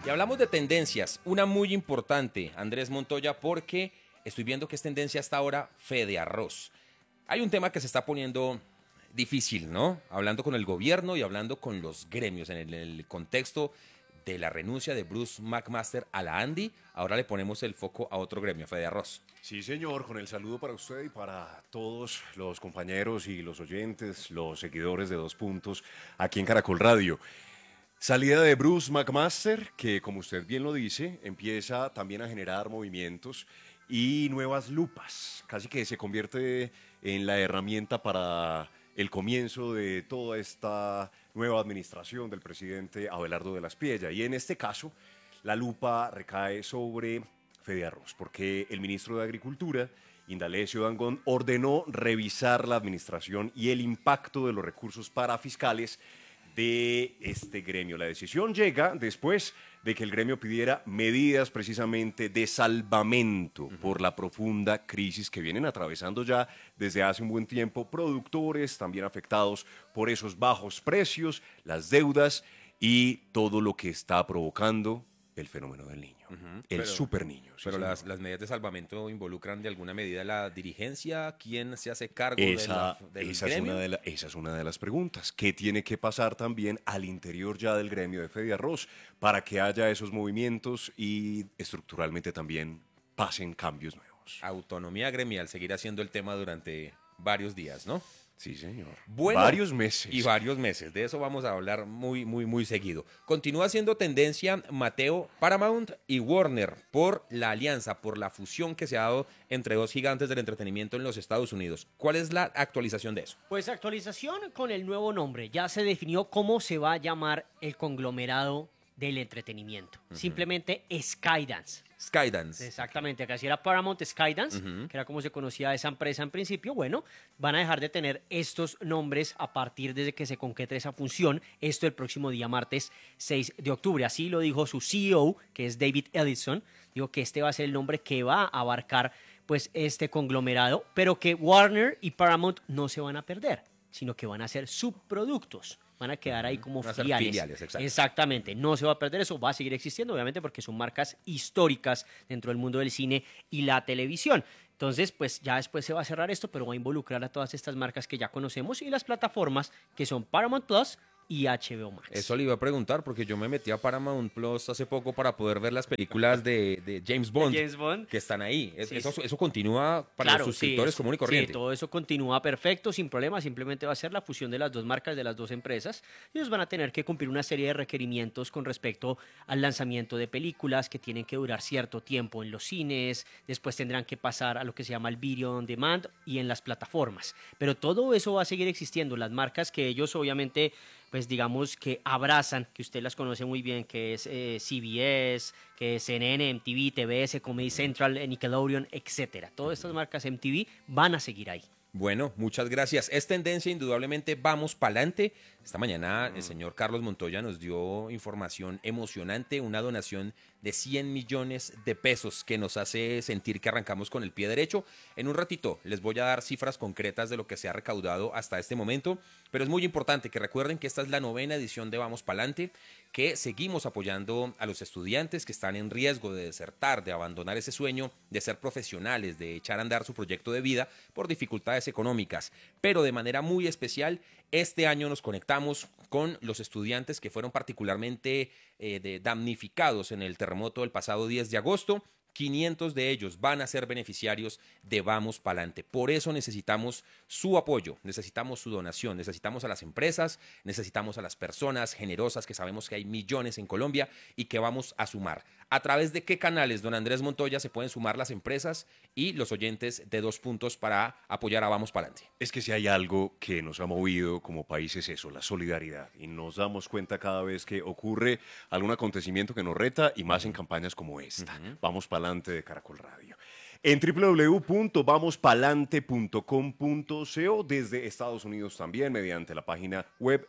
Y hablamos de tendencias, una muy importante, Andrés Montoya, porque estoy viendo que es tendencia hasta ahora Fede Arroz. Hay un tema que se está poniendo difícil, ¿no? Hablando con el gobierno y hablando con los gremios en el contexto de la renuncia de Bruce McMaster a la Andy. Ahora le ponemos el foco a otro gremio, Fede Arroz. Sí, señor, con el saludo para usted y para todos los compañeros y los oyentes, los seguidores de Dos Puntos aquí en Caracol Radio. Salida de Bruce McMaster, que como usted bien lo dice, empieza también a generar movimientos y nuevas lupas. Casi que se convierte en la herramienta para el comienzo de toda esta nueva administración del presidente Abelardo de la Espriella. Y en este caso, la lupa recae sobre Fede Arroz, porque el ministro de Agricultura, Indalecio Dangond, ordenó revisar la administración y el impacto de los recursos parafiscales de este gremio. La decisión llega después de que el gremio pidiera medidas precisamente de salvamento por la profunda crisis que vienen atravesando ya desde hace un buen tiempo productores, también afectados por esos bajos precios, las deudas y todo lo que está provocando el fenómeno del niño, el super niño. Pero las medidas de salvamento involucran de alguna medida la dirigencia. ¿Quién se hace cargo del gremio? Esa es una de las preguntas. ¿Qué tiene que pasar también al interior ya del gremio de Fede Arroz para que haya esos movimientos y estructuralmente también pasen cambios nuevos? Autonomía gremial seguirá siendo el tema durante varios días, ¿no? Sí, señor. Bueno, varios meses. Y varios meses. De eso vamos a hablar muy seguido. Continúa siendo tendencia, Mateo, Paramount y Warner por la alianza, por la fusión que se ha dado entre dos gigantes del entretenimiento en los Estados Unidos. ¿Cuál es la actualización de eso? Pues actualización con el nuevo nombre. Ya se definió cómo se va a llamar el conglomerado del entretenimiento. Simplemente Skydance. Skydance. Exactamente, acá sí era Paramount Skydance, que era como se conocía esa empresa en principio. Bueno, van a dejar de tener estos nombres a partir de que se concrete esa función, esto el próximo día martes 6 de octubre. Así lo dijo su CEO, que es David Ellison, dijo que este va a ser el nombre que va a abarcar pues este conglomerado, pero que Warner y Paramount no se van a perder, sino que van a ser subproductos. Van a quedar ahí como filiales. Exactamente, no se va a perder eso, va a seguir existiendo, obviamente, porque son marcas históricas dentro del mundo del cine y la televisión. Entonces, pues ya después se va a cerrar esto, pero va a involucrar a todas estas marcas que ya conocemos y las plataformas que son Paramount Plus y HBO Max. Eso le iba a preguntar porque yo me metí a Paramount Plus hace poco para poder ver las películas de James Bond, que están ahí. Sí, eso continúa para los suscriptores común y corriente. Sí, todo eso continúa perfecto, sin problema. Simplemente va a ser la fusión de las dos marcas, de las dos empresas. Ellos van a tener que cumplir una serie de requerimientos con respecto al lanzamiento de películas que tienen que durar cierto tiempo en los cines. Después tendrán que pasar a lo que se llama el video on demand y en las plataformas. Pero todo eso va a seguir existiendo. Las marcas que ellos obviamente pues digamos que abrazan, que usted las conoce muy bien, que es CBS, que es CNN, MTV, TBS, Comedy Central, Nickelodeon, etcétera. Todas estas marcas MTV van a seguir ahí. Bueno, muchas gracias. Es tendencia, indudablemente, vamos pa'lante. Esta mañana el señor Carlos Montoya nos dio información emocionante, una donación de 100 millones de pesos que nos hace sentir que arrancamos con el pie derecho. En un ratito les voy a dar cifras concretas de lo que se ha recaudado hasta este momento, pero es muy importante que recuerden que esta es la 9ª edición de Vamos Pa'lante, que seguimos apoyando a los estudiantes que están en riesgo de desertar, de abandonar ese sueño, de ser profesionales, de echar a andar su proyecto de vida por dificultades económicas. Pero de manera muy especial, este año nos conectamos con los estudiantes que fueron particularmente damnificados en el terremoto del pasado 10 de agosto. 500 de ellos van a ser beneficiarios de Vamos Pa'lante. Por eso necesitamos su apoyo, necesitamos su donación, necesitamos a las empresas, necesitamos a las personas generosas, que sabemos que hay millones en Colombia y que vamos a sumar. ¿A través de qué canales, don Andrés Montoya, se pueden sumar las empresas y los oyentes de Dos Puntos para apoyar a Vamos Pa'lante? Es que si hay algo que nos ha movido como país es eso, la solidaridad. Y nos damos cuenta cada vez que ocurre algún acontecimiento que nos reta y más en campañas como esta. Vamos Pa'lante de Caracol Radio. En www.vamospalante.com.co, desde Estados Unidos también, mediante la página web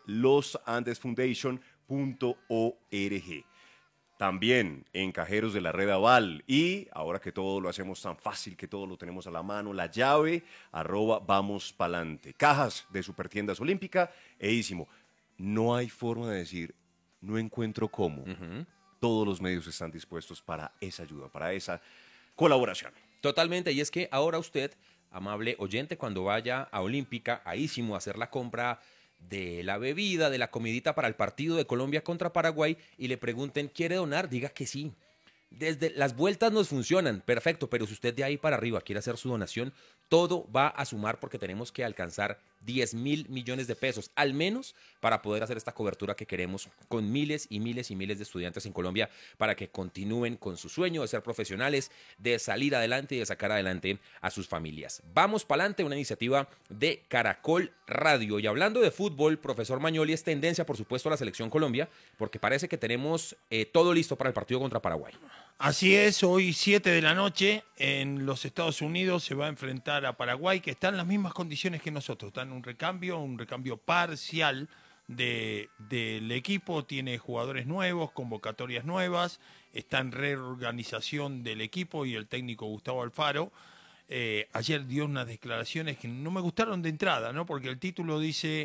losandesfoundation.org. También en cajeros de la red Aval. Y ahora que todo lo hacemos tan fácil, que todo lo tenemos a la mano, la llave, @vamospalante. Cajas de Supertiendas Olímpica, Edísimo. No hay forma de decir, no encuentro cómo. todos los medios están dispuestos para esa ayuda, para esa colaboración. Totalmente, y es que ahora usted, amable oyente, cuando vaya a Olímpica, a Ísimo, a hacer la compra de la bebida, de la comidita para el partido de Colombia contra Paraguay y le pregunten, ¿quiere donar? Diga que sí. Desde las vueltas nos funcionan, perfecto, pero si usted de ahí para arriba quiere hacer su donación, todo va a sumar porque tenemos que alcanzar 10.000 millones de pesos, al menos para poder hacer esta cobertura que queremos con miles y miles y miles de estudiantes en Colombia para que continúen con su sueño de ser profesionales, de salir adelante y de sacar adelante a sus familias. Vamos para adelante, una iniciativa de Caracol Radio. Y hablando de fútbol, profesor Magnoli, es tendencia, por supuesto, a la Selección Colombia, porque parece que tenemos todo listo para el partido contra Paraguay. Así es, hoy 7 de la noche en los Estados Unidos se va a enfrentar a Paraguay, que está en las mismas condiciones que nosotros, está en un recambio parcial del equipo, tiene jugadores nuevos, convocatorias nuevas, está en reorganización del equipo y el técnico Gustavo Alfaro. Ayer dio unas declaraciones que no me gustaron de entrada, ¿no? Porque el título dice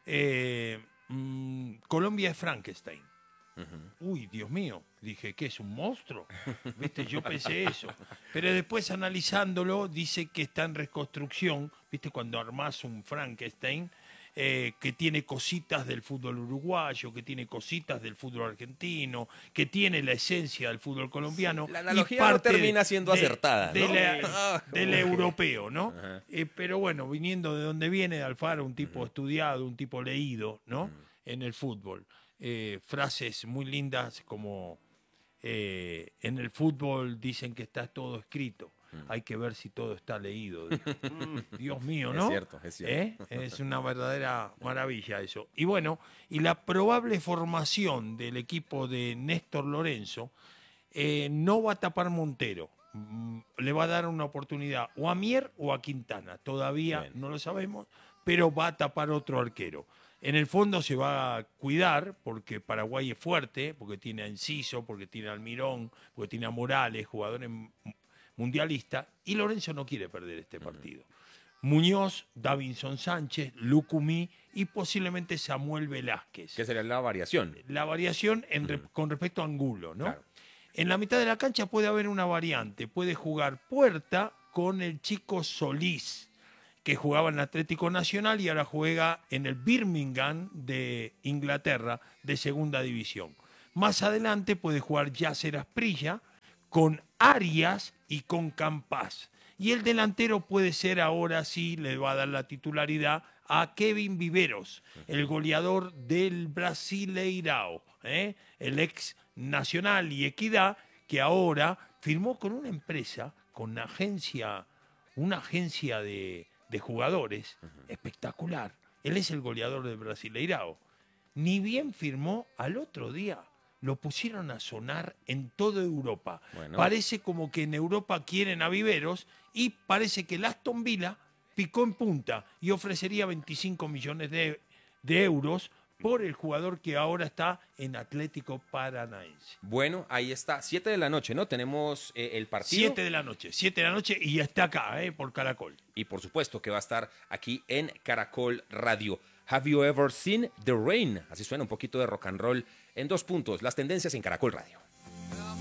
Colombia es Frankenstein. Uy, Dios mío, dije, ¿qué es un monstruo? ¿Viste? Yo pensé eso. Pero después analizándolo, dice que está en reconstrucción, ¿viste? Cuando armás un Frankenstein, que tiene cositas del fútbol uruguayo, que tiene cositas del fútbol argentino, que tiene la esencia del fútbol colombiano. La analogía no termina siendo acertada, ¿no? Del europeo, ¿no? Pero bueno, viniendo de donde viene, de Alfaro, un tipo estudiado, un tipo leído, ¿no? En el fútbol. Frases muy lindas como en el fútbol dicen que está todo escrito, hay que ver si todo está leído. Dios mío, ¿no? Es cierto. Es una verdadera maravilla eso. Y bueno, y la probable formación del equipo de Néstor Lorenzo no va a tapar Montero. Le va a dar una oportunidad o a Mier o a Quintana. Todavía no lo sabemos, pero va a tapar otro arquero. En el fondo se va a cuidar porque Paraguay es fuerte, porque tiene a Enciso, porque tiene a Almirón, porque tiene a Morales, jugadores mundialistas, y Lorenzo no quiere perder este partido. Muñoz, Davinson Sánchez, Lucumí y posiblemente Samuel Velázquez. ¿Qué sería la variación? La variación con respecto a Angulo, ¿no? Claro. En la mitad de la cancha puede haber una variante, puede jugar Puerta con el chico Solís, que jugaba en el Atlético Nacional y ahora juega en el Birmingham de Inglaterra de segunda división. Más adelante puede jugar Yasser Asprilla con Arias y con Campás. Y el delantero puede ser, ahora sí, le va a dar la titularidad a Kevin Viveros, el goleador del Brasileirao, el ex Nacional y Equidad, que ahora firmó con una empresa, con una agencia de jugadores, espectacular. Él es el goleador del Brasileirao. Ni bien firmó, al otro día lo pusieron a sonar en toda Europa. Bueno. Parece como que en Europa quieren a Viveros y parece que el Aston Villa picó en punta y ofrecería 25 millones de euros por el jugador que ahora está en Atlético Paranaense. Bueno, ahí está, 7 de la noche, ¿no? Tenemos el partido. 7 de la noche y está acá, por Caracol. Y por supuesto que va a estar aquí en Caracol Radio. Have you ever seen the rain? Así suena un poquito de rock and roll en 2 puntos, las tendencias en Caracol Radio.